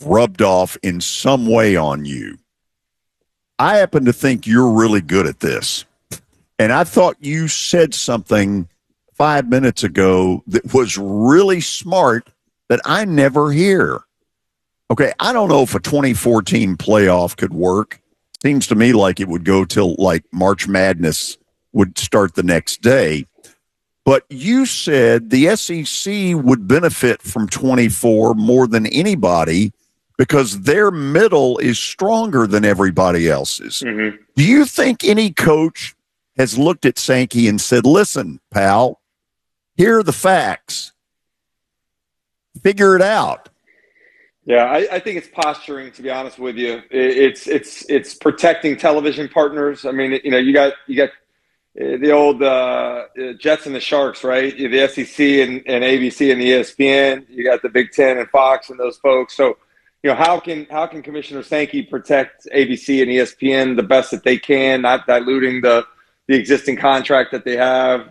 rubbed off in some way on you. I happen to think you're really good at this. And I thought you said something 5 minutes ago that was really smart that I never hear. Okay, I don't know if a 2014 playoff could work. Seems to me like it would go till like March Madness would start the next day. But you said the SEC would benefit from 24 more than anybody because their middle is stronger than everybody else's. Mm-hmm. Do you think any coach has looked at Sankey and said, listen, pal, here are the facts. Figure it out. Yeah, I think it's posturing, to be honest with you. It's protecting television partners. I mean, you got the old Jets and the Sharks, right? The SEC and ABC and the ESPN. You got the Big Ten and Fox and those folks. So, how can Commissioner Sankey protect ABC and ESPN the best that they can, not diluting the existing contract that they have?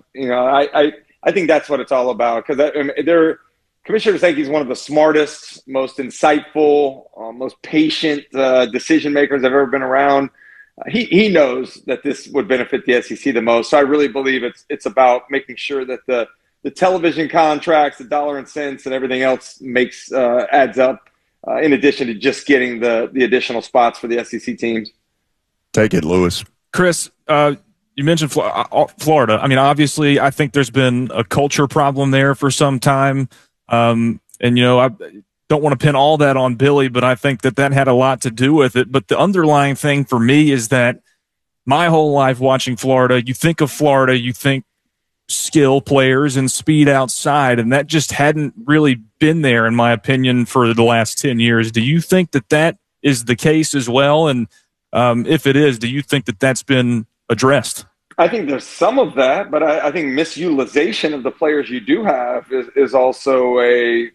I think that's what it's all about, because Commissioner Sankey is one of the smartest, most insightful, most patient decision makers I've ever been around. He knows that this would benefit the SEC the most. So I really believe it's about making sure that the television contracts, the dollar and cents, and everything else adds up. In addition to just getting the additional spots for the SEC teams. Take it, Lewis. Chris, you mentioned Florida. I mean, obviously, I think there's been a culture problem there for some time. And, I don't want to pin all that on Billy, but I think that had a lot to do with it. But the underlying thing for me is that my whole life watching Florida, you think of Florida, you think skill players and speed outside, and that just hadn't really been there, in my opinion, for the last 10 years. Do you think that is the case as well? And if it is, do you think that's been addressed? I think there's some of that, but I think misutilization of the players you do have is also a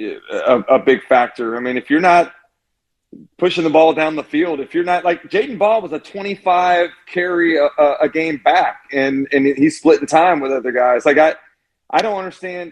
big factor. I mean, if you're not pushing the ball down the field, if you're not, like Jaden Ball was a 25 carry a game back, and he's splitting time with other guys. Like I didn't understand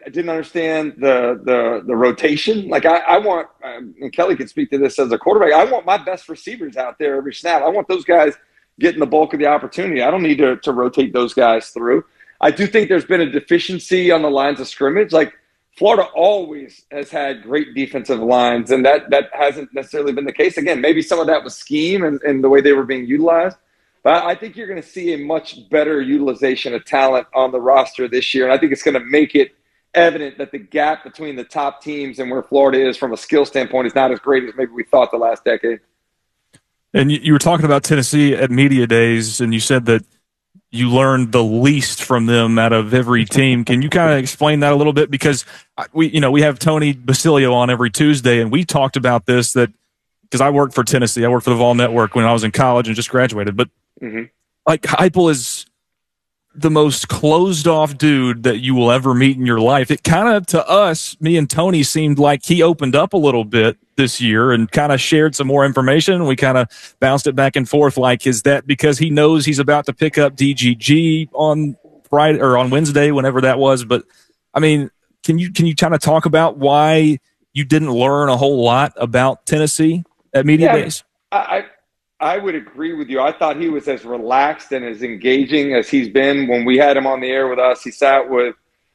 the rotation. Like I want, and Kelly can speak to this as a quarterback, I want my best receivers out there every snap. I want those guys getting the bulk of the opportunity. I don't need to rotate those guys through. I do think there's been a deficiency on the lines of scrimmage. Like Florida always has had great defensive lines, and that hasn't necessarily been the case. Again, maybe some of that was scheme and the way they were being utilized. But I think you're going to see a much better utilization of talent on the roster this year, and I think it's going to make it evident that the gap between the top teams and where Florida is from a skill standpoint is not as great as maybe we thought the last decade. And you were talking about Tennessee at media days, and you said that you learned the least from them out of every team. Can you kind of explain that a little bit? Because we have Tony Basilio on every Tuesday, and we talked about this, that because I worked for Tennessee, I worked for the Vol Network when I was in college and just graduated. But like Heupel is the most closed off dude that you will ever meet in your life. It kind of, to us, me and Tony, seemed like he opened up a little bit this year and kind of shared some more information. We kind of bounced it back and forth. Like, is that because he knows he's about to pick up DGG on Friday or on Wednesday, whenever that was? But I mean, can you kind of talk about why you didn't learn a whole lot about Tennessee at media days? I would agree with you. I thought he was as relaxed and as engaging as he's been when we had him on the air with us. He sat with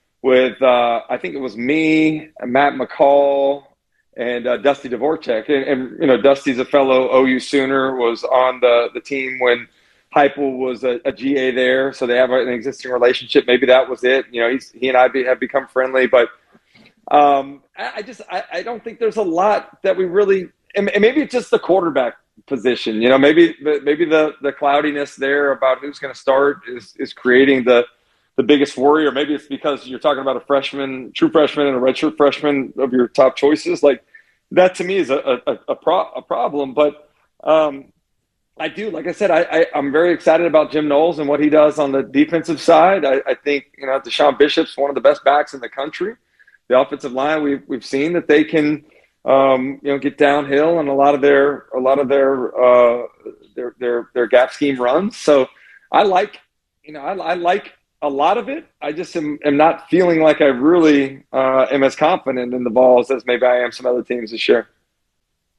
I think it was me, Matt McCall, and Dusty Dvorak. And Dusty's a fellow OU Sooner, was on the team when Heupel was a GA there, so they have an existing relationship. Maybe that was it. He and I have become friendly, but I don't think there's a lot that we really – and maybe it's just the quarterback position. Maybe the cloudiness there about who's going to start is creating the biggest worry, or maybe it's because you're talking about a true freshman and a redshirt freshman of your top choices. Like that to me is a problem. But I do, like I said, I'm very excited about Jim Knowles and what he does on the defensive side. I think Deshaun Bishop's one of the best backs in the country. The offensive line, we've seen that they can get downhill and a lot of their gap scheme runs. So I like a lot of it. I just am not feeling like I really am as confident in the balls as maybe I am some other teams this year.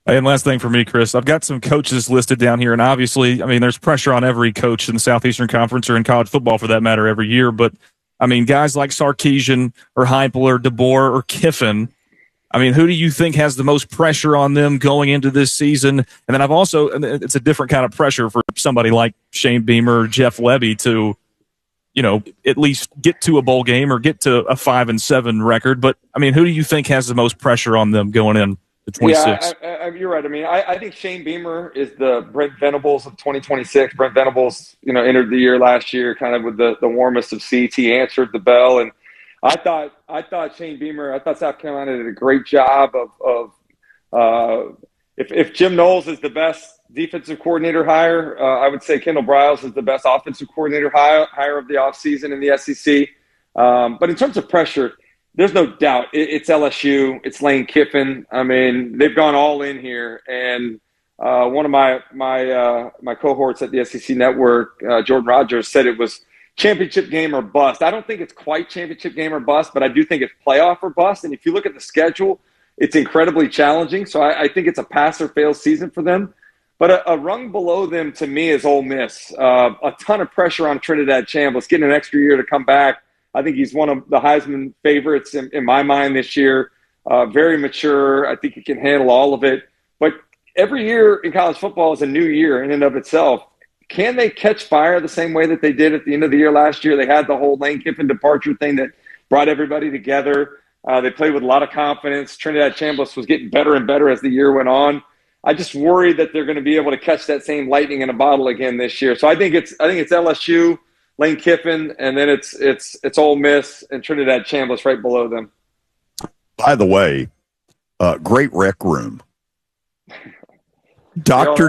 And last thing for me, Chris, I've got some coaches listed down here, and obviously, I mean, there's pressure on every coach in the Southeastern Conference or in college football for that matter every year. But, I mean, guys like Sarkisian or Heupel or DeBoer or Kiffin, I mean, who do you think has the most pressure on them going into this season? And then it's a different kind of pressure for somebody like Shane Beamer or Jeff Lebby to, at least get to a bowl game or get to a 5-7 record. But, I mean, who do you think has the most pressure on them going in? The 26. Yeah, you're right. I mean, I think Shane Beamer is the Brent Venables of 2026. Brent Venables, entered the year last year kind of with the warmest of seats. He answered the bell, and I thought Shane Beamer. I thought South Carolina did a great job of if Jim Knowles is the best defensive coordinator hire, I would say Kendall Briles is the best offensive coordinator hire of the offseason in the SEC. But in terms of pressure, there's no doubt it's LSU. It's Lane Kiffin. I mean, they've gone all in here. And one of my cohorts at the SEC Network, Jordan Rogers, said it was championship game or bust. I don't think it's quite championship game or bust, but I do think it's playoff or bust. And if you look at the schedule, it's incredibly challenging. So I think it's a pass or fail season for them. But a rung below them to me is Ole Miss. A ton of pressure on Trinidad Chambliss, getting an extra year to come back. I think he's one of the Heisman favorites in my mind this year. Very mature. I think he can handle all of it. But every year in college football is a new year in and of itself. Can they catch fire the same way that they did at the end of the year last year? They had the whole Lane Kiffin departure thing that brought everybody together. They played with a lot of confidence. Trinidad Chambliss was getting better and better as the year went on. I just worry that they're going to be able to catch that same lightning in a bottle again this year. So I think it's LSU, Lane Kiffin, and then it's Ole Miss and Trinidad Chambliss right below them. By the way, great rec room. Dr.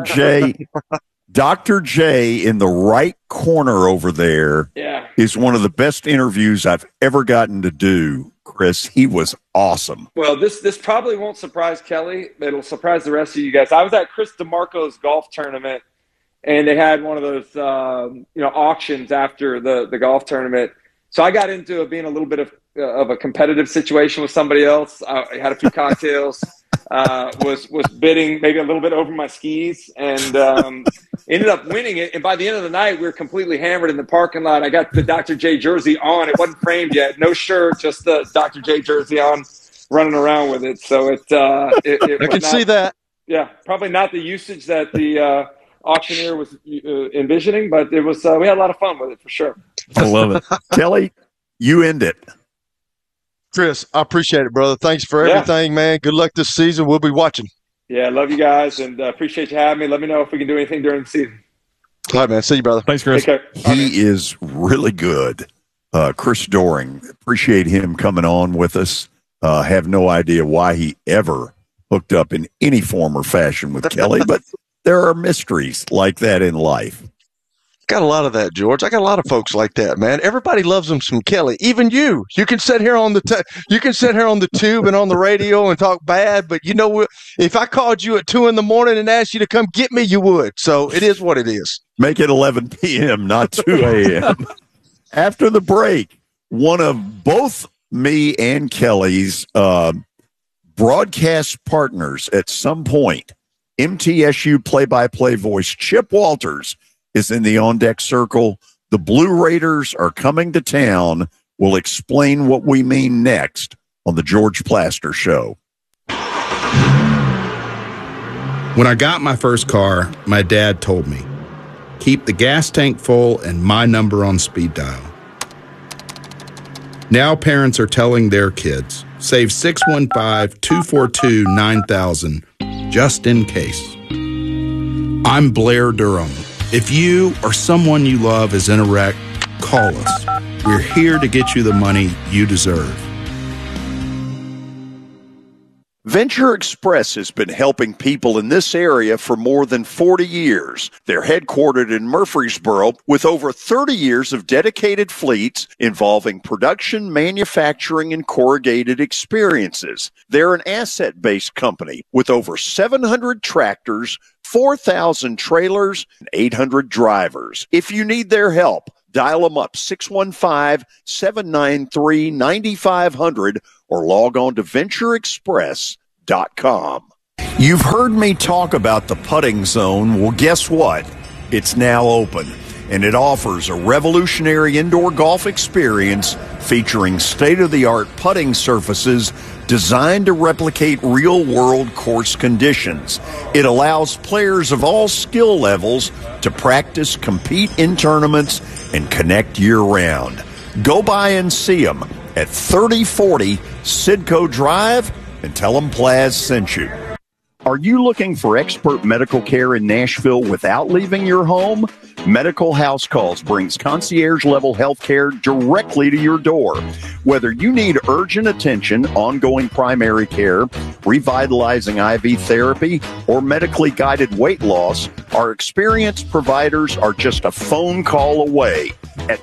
J in the right corner over there is one of the best interviews I've ever gotten to do, Chris. He was awesome. Well, this probably won't surprise Kelly. It'll surprise the rest of you guys. I was at Chris DeMarco's golf tournament, and they had one of those auctions after the golf tournament. So I got into being a little bit of a competitive situation with somebody else. I had a few cocktails. Was bidding maybe a little bit over my skis, and ended up winning it. And by the end of the night, we were completely hammered in the parking lot. I got the Dr. J jersey on. It wasn't framed yet. No shirt, just the Dr. J jersey on, running around with it. So it I can see that. Yeah, probably not the usage that the auctioneer was envisioning, but it was. We had a lot of fun with it for sure. I love it. Kelly, you end it. Chris, I appreciate it, brother. Thanks for everything, man. Good luck this season. We'll be watching. Yeah, love you guys, and appreciate you having me. Let me know if we can do anything during the season. All right, man. See you, brother. Thanks, Chris. Take care. He is really good. Chris Doering, appreciate him coming on with us. Have no idea why he ever hooked up in any form or fashion with Kelly, but there are mysteries like that in life. Got a lot of that, George. I got a lot of folks like that, man. Everybody loves them some Kelly. Even you. You can sit here on the tube and on the radio and talk bad, but you know, if I called you at 2 a.m. and asked you to come get me, you would. So it is what it is. Make it 11 p.m., not 2 a.m. After the break, one of both me and Kelly's broadcast partners at some point, MTSU play-by-play voice Chip Walters, is in the on-deck circle. The Blue Raiders are coming to town. We'll explain what we mean next on the George Plaster Show. When I got my first car, my dad told me, keep the gas tank full and my number on speed dial. Now parents are telling their kids, save 615-242-9000 just in case. I'm Blair Durham. If you or someone you love is in a wreck, call us. We're here to get you the money you deserve. Venture Express has been helping people in this area for more than 40 years. They're headquartered in Murfreesboro with over 30 years of dedicated fleets involving production, manufacturing, and corrugated experiences. They're an asset-based company with over 700 tractors, 4,000 trailers, and 800 drivers. If you need their help, dial them up 615-793-9500 or log on to ventureexpress.com. You've heard me talk about the Putting Zone. Well, guess what? It's now open, and it offers a revolutionary indoor golf experience featuring state-of-the-art putting surfaces designed to replicate real-world course conditions. It allows players of all skill levels to practice, compete in tournaments, and connect year-round. Go by and see them at 3040 Sidco Drive and tell them Plaz sent you. Are you looking for expert medical care in Nashville without leaving your home? Medical House Calls brings concierge-level health care directly to your door. Whether you need urgent attention, ongoing primary care, revitalizing IV therapy, or medically guided weight loss, our experienced providers are just a phone call away at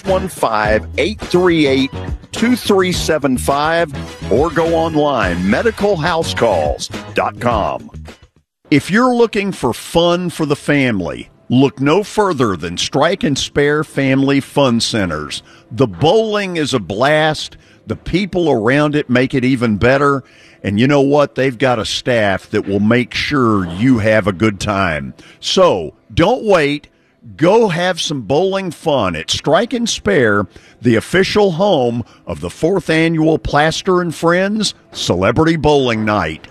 615-838-2375 or go online, medicalhousecalls.com. If you're looking for fun for the family, look no further than Strike and Spare Family Fun Centers. The bowling is a blast. The people around it make it even better. And you know what? They've got a staff that will make sure you have a good time. So don't wait. Go have some bowling fun at Strike and Spare, the official home of the 4th annual Plaster and Friends Celebrity Bowling Night.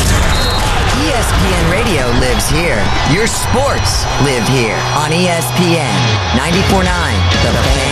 ESPN Radio lives here. Your sports live here on ESPN 94.9 The Fan.